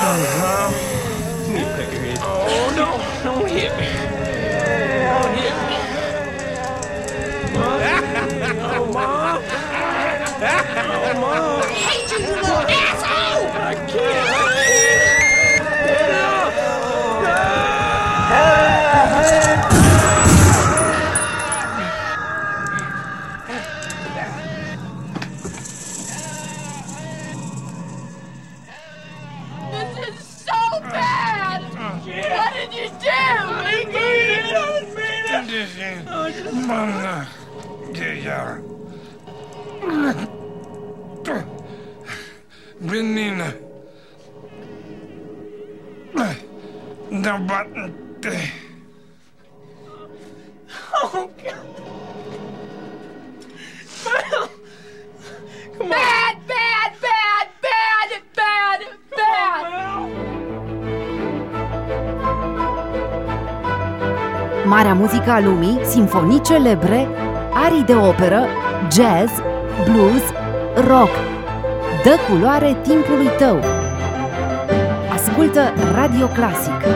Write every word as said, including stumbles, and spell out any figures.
Mom, you need to cut your head. Oh, no. Don't hit me. Don't hit me. Mom. Oh, Mom. Oh, Mom. I hate you, you little asshole! I can't. This is so bad! What did you do? I didn't mean it. I didn't mean it. Oh, Mana, dia. Menina. Dapat. Oh, God. Come on. Bad, bad, bad, bad, bad, bad! Marea muzică a lumii, simfonii celebre, arii de operă, jazz, blues, rock. Dă culoare timpului tău. Ascultă Radio Clasic.